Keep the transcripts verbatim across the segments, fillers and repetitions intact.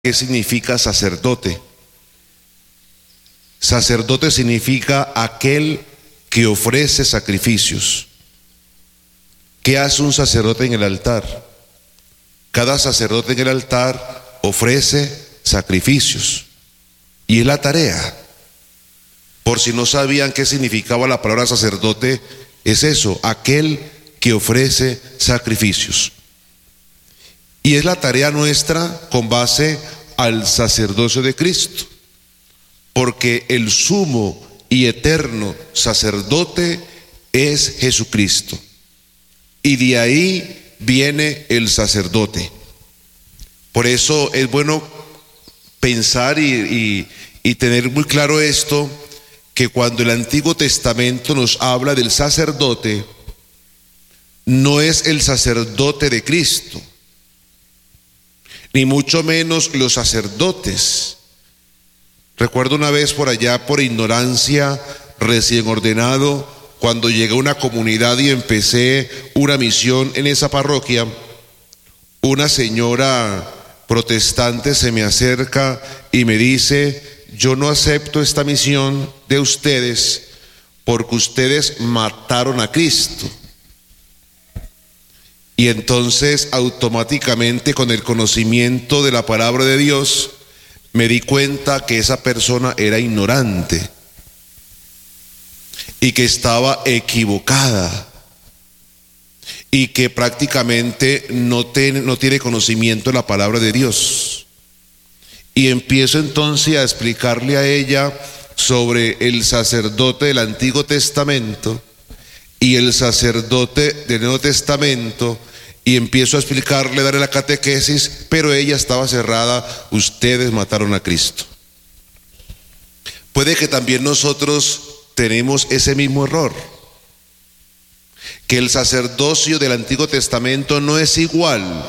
¿Qué significa sacerdote? Sacerdote significa aquel que ofrece sacrificios. ¿Qué hace un sacerdote en el altar? Cada sacerdote en el altar ofrece sacrificios. Y es la tarea. Por si no sabían qué significaba la palabra sacerdote, es eso, aquel que ofrece sacrificios. Y es la tarea nuestra con base al sacerdocio de Cristo, porque el sumo y eterno sacerdote es Jesucristo, y de ahí viene el sacerdote. Por eso es bueno pensar y, y, y tener muy claro esto, que cuando el Antiguo Testamento nos habla del sacerdote, no es el sacerdote de Cristo, ni mucho menos los sacerdotes. Recuerdo una vez por allá, por ignorancia, recién ordenado, cuando llegué a una comunidad y empecé una misión en esa parroquia, una señora protestante se me acerca y me dice: yo no acepto esta misión de ustedes porque ustedes mataron a Cristo. Y entonces automáticamente, con el conocimiento de la palabra de Dios, me di cuenta que esa persona era ignorante y que estaba equivocada y que prácticamente no tiene, no tiene conocimiento de la palabra de Dios. Y empiezo entonces a explicarle a ella sobre el sacerdote del Antiguo Testamento y el sacerdote del Nuevo Testamento, y empiezo a explicarle, darle la catequesis, pero ella estaba cerrada: ustedes mataron a Cristo. Puede que también nosotros tenemos ese mismo error, que el sacerdocio del Antiguo Testamento no es igual,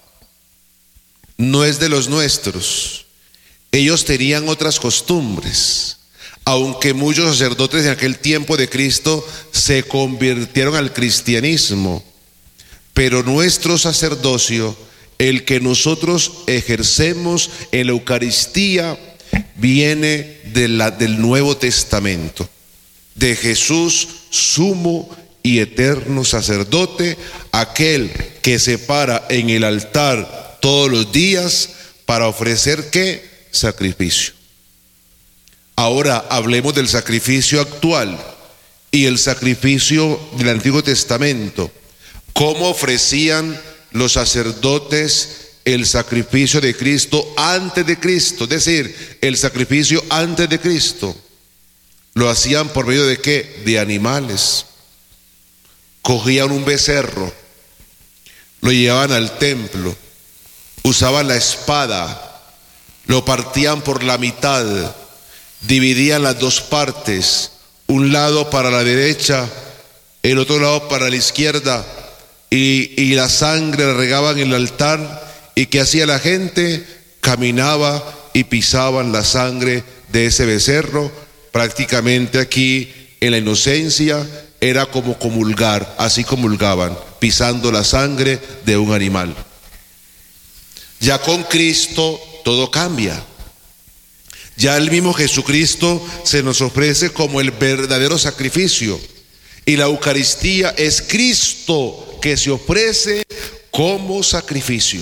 no es de los nuestros. Ellos tenían otras costumbres, aunque muchos sacerdotes en aquel tiempo de Cristo se convirtieron al cristianismo, pero nuestro sacerdocio, el que nosotros ejercemos en la Eucaristía, viene de la, del Nuevo Testamento, de Jesús, sumo y eterno sacerdote, aquel que se para en el altar todos los días para ofrecer ¿qué? Sacrificio. Ahora hablemos del sacrificio actual y el sacrificio del Antiguo Testamento. ¿Cómo ofrecían los sacerdotes el sacrificio de Cristo antes de Cristo? Es decir, el sacrificio antes de Cristo. ¿Lo hacían por medio de qué? De animales. Cogían un becerro, lo llevaban al templo, usaban la espada, lo partían por la mitad, dividían las dos partes, un lado para la derecha, el otro lado para la izquierda, y, y la sangre la regaban en el altar. ¿Y qué hacía la gente? Caminaba y pisaban la sangre de ese becerro. Prácticamente aquí en la inocencia era como comulgar, así comulgaban, pisando la sangre de un animal. Ya con Cristo todo cambia. Ya el mismo Jesucristo se nos ofrece como el verdadero sacrificio, y la Eucaristía es Cristo que se ofrece como sacrificio.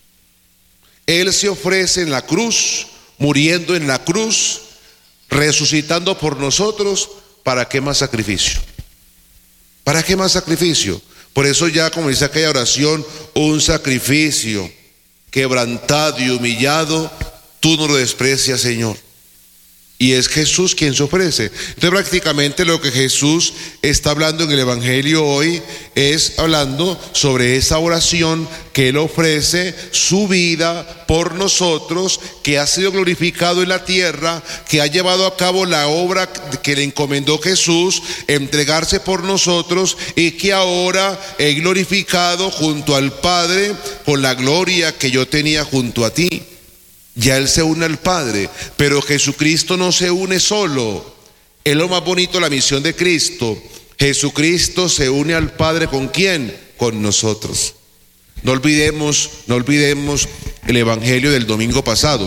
Él se ofrece en la cruz, muriendo en la cruz, resucitando por nosotros. ¿Para qué más sacrificio? ¿Para qué más sacrificio? Por eso ya, como dice aquella oración, un sacrificio quebrantado y humillado, tú no lo desprecias, Señor. Y es Jesús quien se ofrece. Entonces prácticamente lo que Jesús está hablando en el Evangelio hoy es hablando sobre esa oración que Él ofrece su vida por nosotros, que ha sido glorificado en la tierra, que ha llevado a cabo la obra que le encomendó Jesús, entregarse por nosotros, y que ahora he glorificado junto al Padre con la gloria que yo tenía junto a ti. Ya Él se une al Padre, pero Jesucristo no se une solo. Es lo más bonito, la misión de Cristo. Jesucristo se une al Padre, ¿con quién? Con nosotros. No olvidemos, no olvidemos el evangelio del domingo pasado.